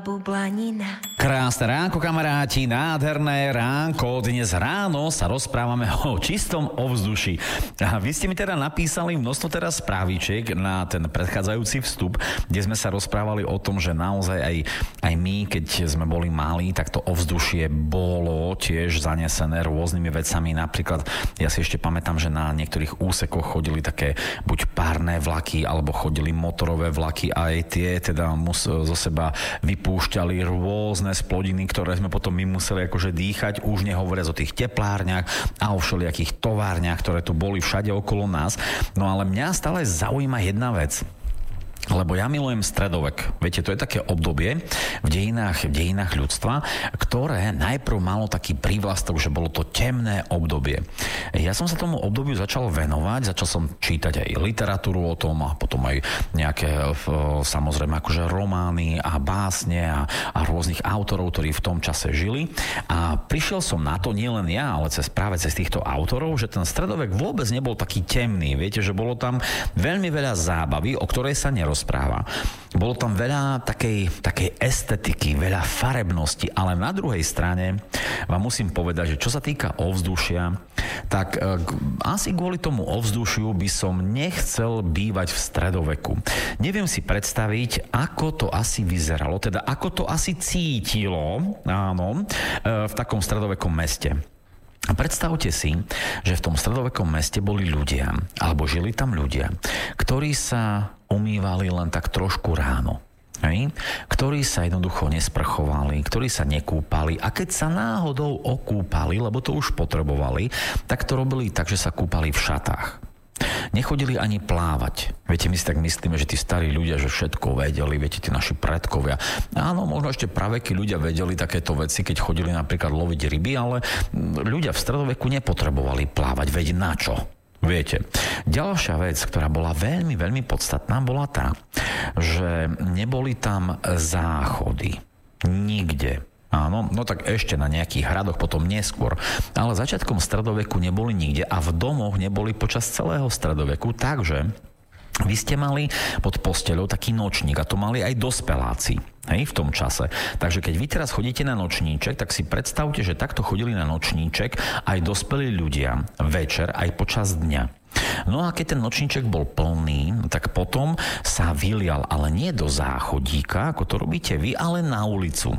Bublanina. Krásne ránko, kamaráti, nádherné ránko. Dnes ráno sa rozprávame o čistom ovzduší. A vy ste mi teda napísali množstvo teraz správičiek na ten predchádzajúci vstup, kde sme sa rozprávali o tom, že naozaj aj my, keď sme boli malí, tak to ovzdušie bolo tiež zanesené rôznymi vecami. Napríklad, ja si ešte pamätám, že na niektorých úsekoch chodili také buď párne vlaky, alebo chodili motorové vlaky a aj tie teda zo seba vypúšťali rôzne splodiny, ktoré sme potom my museli akože dýchať, už nehovoriac o tých teplárniach a o všelijakých továrniach, ktoré tu boli všade okolo nás. No ale mňa stále zaujíma jedna vec. Lebo ja milujem stredovek. Viete, to je také obdobie v dejinách ľudstva, ktoré najprv malo taký prívlastok, že bolo to temné obdobie. Ja som sa tomu obdobiu začal venovať, začal som čítať aj literatúru o tom a potom aj nejaké samozrejme akože romány a básne a rôznych autorov, ktorí v tom čase žili. A prišiel som na to nielen ja, ale práve cez týchto autorov, že ten stredovek vôbec nebol taký temný. Viete, že bolo tam veľmi veľa zábavy, o ktorej sa rozpráva. Bolo tam veľa takej estetiky, veľa farebnosti, ale na druhej strane vám musím povedať, že čo sa týka ovzdušia, tak asi kvôli tomu ovzdušiu by som nechcel bývať v stredoveku. Neviem si predstaviť, ako to asi vyzeralo, teda ako to asi cítilo, áno, v takom stredovekom meste. A predstavte si, že v tom stredovekom meste boli ľudia, alebo žili tam ľudia, ktorí sa umývali len tak trošku ráno. Ktorí sa jednoducho nesprchovali, ktorí sa nekúpali a keď sa náhodou okúpali, lebo to už potrebovali, tak to robili tak, že sa kúpali v šatách. Nechodili ani plávať. Viete, my si tak myslíme, že tí starí ľudia, že všetko vedeli, viete, tí naši predkovia. Áno, možno ešte praveky ľudia vedeli takéto veci, keď chodili napríklad loviť ryby, ale ľudia v stredoveku nepotrebovali plávať, veď na čo? Viete, ďalšia vec, ktorá bola veľmi, veľmi podstatná, bola tá, že neboli tam záchody. Nikde. Áno, no tak ešte na nejakých hradoch, potom neskôr. Ale začiatkom stredoveku neboli nikde a v domoch neboli počas celého stredoveku, takže vy ste mali pod posteľou taký nočník a to mali aj dospeláci. V tom čase. Takže keď vy teraz chodíte na nočníček, tak si predstavte, že takto chodili na nočníček aj dospelí ľudia večer, aj počas dňa. No a keď ten nočníček bol plný, tak potom sa vylial, ale nie do záchodíka, ako to robíte vy, ale na ulicu.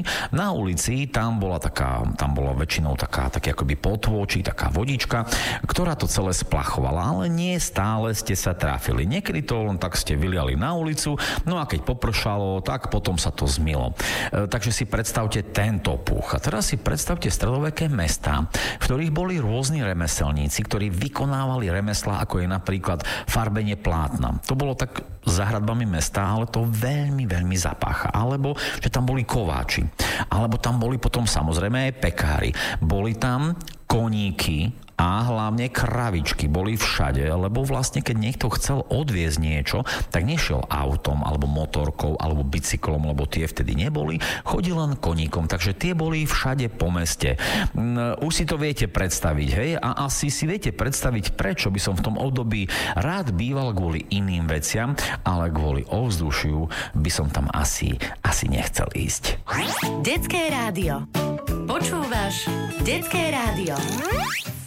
Na ulici tam bola väčšinou taký akoby potôčik, taká vodička, ktorá to celé splachovala, ale nie stále ste sa trafili. Niekedy to len tak ste vyliali na ulicu, no a keď popršalo, tak potom sa to zmilo. Takže si predstavte tento puch. A teraz si predstavte stredoveké mestá, v ktorých boli rôzni remeselníci, ktorí vykonávali remeslá, ako je napríklad farbenie plátna. To bolo tak za hradbami mesta, ale to veľmi, veľmi zapácha. Alebo, že tam boli kováči. Alebo tam boli potom samozrejme aj pekári. Boli tam koníky a hlavne kravičky boli všade, lebo vlastne keď niekto chcel odviezť niečo, tak nešiel autom, alebo motorkou, alebo bicyklom, lebo tie vtedy neboli, chodil len koníkom, takže tie boli všade po meste. Už si to viete predstaviť, hej? A asi si viete predstaviť, prečo by som v tom období rád býval kvôli iným veciam, ale kvôli ovzdušiu by som tam asi nechcel ísť. Detské rádio. Počúvaš Detské rádio.